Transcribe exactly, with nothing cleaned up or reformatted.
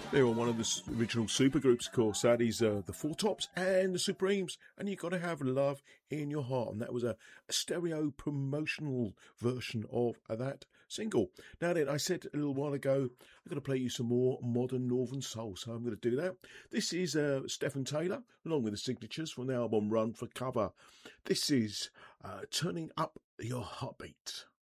They were one of the s- original supergroups, of course. That is uh, the Four Tops and the Supremes. And you've got to have love in your heart. And that was a, a stereo promotional version of uh, that single. Now then, I said a little while ago, I'm going to play you some more modern Northern Soul. So I'm going to do that. This is uh, Stephen Taylor, along with the signatures from the album Run for Cover. This is uh, Turning Up Your Heartbeat.